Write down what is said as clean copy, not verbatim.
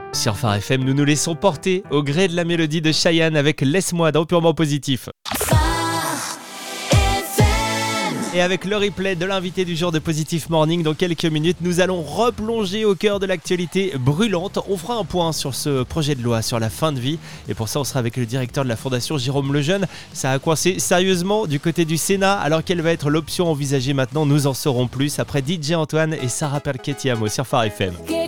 Sur Phare FM, nous nous laissons porter au gré de la mélodie de Chayanne avec Laisse-moi dans Purement Positif. Et avec le replay de l'invité du jour de Positif Morning, dans quelques minutes, nous allons replonger au cœur de l'actualité brûlante. On fera un point sur ce projet de loi sur la fin de vie. Et pour ça, on sera avec le directeur de la Fondation, Jérôme Lejeune. Ça a coincé sérieusement du côté du Sénat. Alors quelle va être l'option envisagée maintenant? Nous en saurons plus après DJ Antoine et Sarah Perchetti-Amo sur Phare FM.